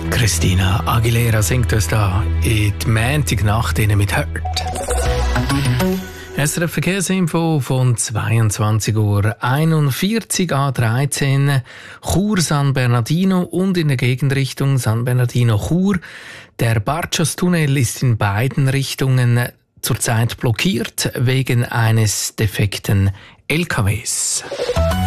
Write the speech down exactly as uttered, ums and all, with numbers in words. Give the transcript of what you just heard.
Christina Aguilera singt uns da in die Montagnacht mit «Hurt». S R F Verkehrsinfo von zweiundzwanzig Uhr einundvierzig A dreizehn Chur San Bernardino und in der Gegenrichtung San Bernardino Chur. Der Bartschos-Tunnel ist in beiden Richtungen zurzeit blockiert wegen eines defekten L K Ws.